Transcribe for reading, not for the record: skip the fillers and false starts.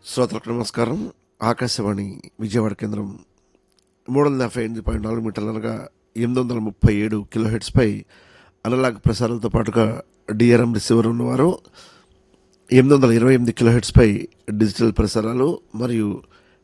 శ్రోతలకు నమస్కారం. ఆకాశవాణి విజయవాడ కేంద్రం 358.4 మీటర్లు అనగా 837 కిలోహెర్ట్జ్పై అనలాగ్ ప్రసారాలతో పాటుగా డిఆర్ఎం రిసీవర్ ఉన్నవారు 828 కిలోహెర్ట్జ్పై డిజిటల్ ప్రసారాలు మరియు